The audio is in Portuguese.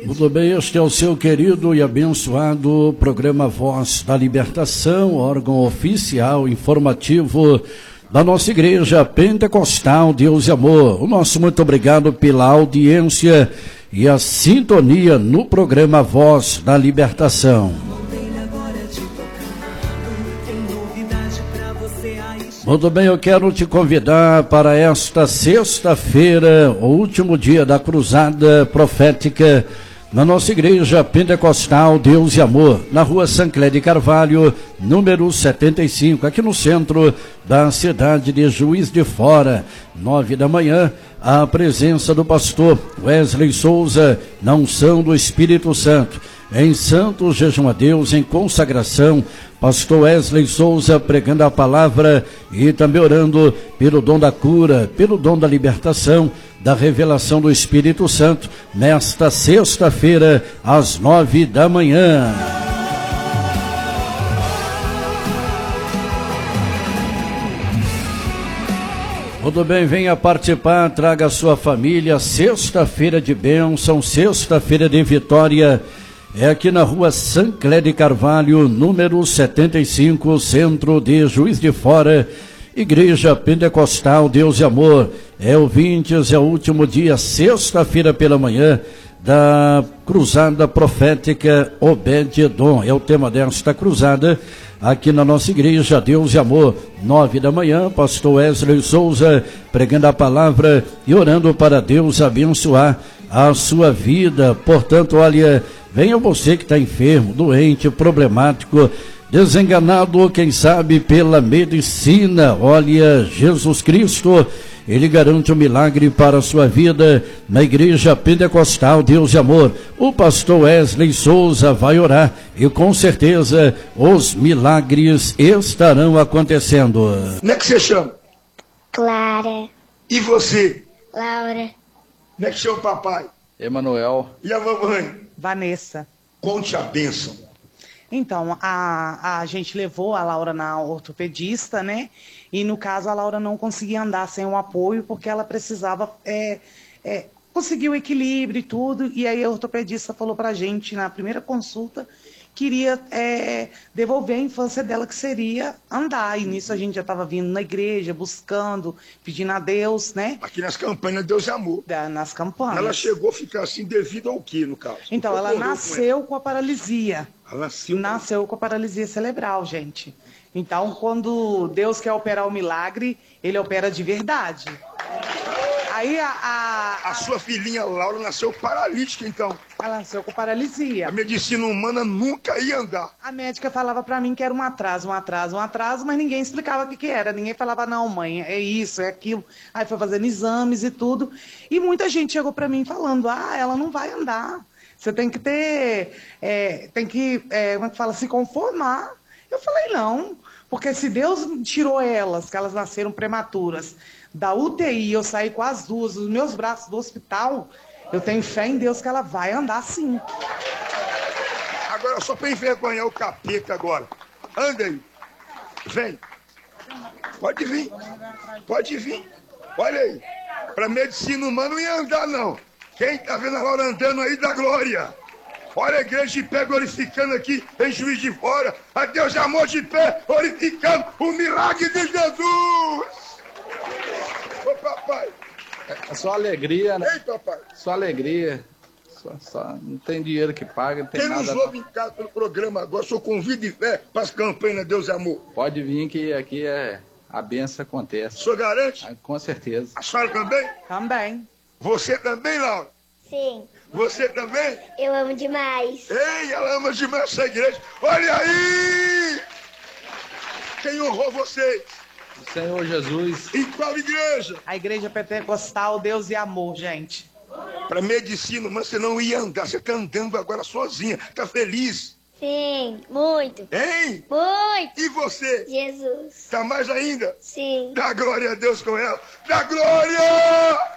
Tudo bem, este é o seu querido e abençoado programa Voz da Libertação, órgão oficial informativo da nossa igreja pentecostal Deus e Amor. O nosso muito obrigado pela audiência e a sintonia no programa Voz da Libertação. Muito bem, eu quero te convidar para esta sexta-feira, o último dia da cruzada profética na nossa igreja pentecostal Deus e Amor, na rua Sancler de Carvalho, número 75, aqui no centro da cidade de Juiz de Fora, 9 da manhã, a presença do pastor Wesley Souza, na unção do Espírito Santo. Em santo jejum a Deus, em consagração, pastor Wesley Souza pregando a palavra e também orando pelo dom da cura, pelo dom da libertação, da revelação do Espírito Santo, nesta sexta-feira, às 9 da manhã. Tudo bem, venha participar, traga a sua família, sexta-feira de bênção, sexta-feira de vitória. É aqui na rua Sancler de Carvalho, número 75, centro de Juiz de Fora, Igreja Pentecostal Deus e Amor. Ouvintes, é o último dia, sexta-feira pela manhã, da cruzada profética Obed-Edom. É o tema desta cruzada, aqui na nossa igreja Deus e Amor, 9 da manhã, pastor Wesley Souza pregando a palavra e orando para Deus abençoar a sua vida. Portanto, olha, venha você que está enfermo, doente, problemático, desenganado, quem sabe pela medicina. Olha, Jesus Cristo, Ele garante um milagre para a sua vida na Igreja Pentecostal Deus e Amor. O pastor Wesley Souza vai orar e com certeza os milagres estarão acontecendo. Como é que você chama? Clara. E você? Laura. Como é que chama o papai? Emanuel. E a mamãe? Vanessa. Conte a bênção. Então, a gente levou a Laura na ortopedista, né? E no caso a Laura não conseguia andar sem o apoio porque ela precisava conseguir o equilíbrio e tudo. E aí a ortopedista falou pra gente na primeira consulta que iria devolver a infância dela, que seria andar. E nisso a gente já estava vindo na igreja, buscando, pedindo a Deus, né? Aqui nas campanhas Deus e Amor. Nas campanhas. Ela chegou a ficar assim devido ao que, no caso? Então, ela nasceu com a paralisia. Ela nasceu com a paralisia cerebral, gente. Então, quando Deus quer operar o milagre, Ele opera de verdade. Aí a sua filhinha Laura nasceu paralítica, então. Ela nasceu com paralisia. A medicina humana nunca ia andar. A médica falava pra mim que era um atraso, mas ninguém explicava o que era. Ninguém falava, não, mãe, é isso, é aquilo. Aí foi fazendo exames e tudo. E muita gente chegou pra mim falando, ela não vai andar. Você tem que como é que fala, se conformar. Eu falei, não, porque se Deus tirou elas, que elas nasceram prematuras, da UTI, eu saí com as duas, os meus braços do hospital, eu tenho fé em Deus que ela vai andar sim. Agora, só para envergonhar o capeta agora. Anda aí. Vem. Pode vir. Pode vir. Olha aí. Para medicina humana não ia andar, não. Quem tá vendo a Laura andando aí, dá glória. Olha a igreja de pé glorificando aqui em Juiz de Fora. A Deus de Amor de pé glorificando o milagre de Jesus. Ô papai. É só alegria, né? Ei, papai. Só alegria. Só não tem dinheiro que paga, não tem Quem nada. nos ouve em casa pelo programa agora, sou convido de fé para as campanhas Deus e Amor. Pode vir que aqui a bênção acontece. O senhor garante? Com certeza. A senhora também? Também. Você também, Laura? Sim. Você também? Eu amo demais. Ei, ela ama demais essa igreja. Olha aí! Quem honrou vocês? O Senhor Jesus. Em qual igreja? A Igreja Pentecostal Deus e Amor, gente. Para medicina, mas você não ia andar. Você tá andando agora sozinha. Tá feliz? Sim, muito. Hein? Muito. E você? Jesus. Tá mais ainda? Sim. Dá glória a Deus com ela. Dá glória!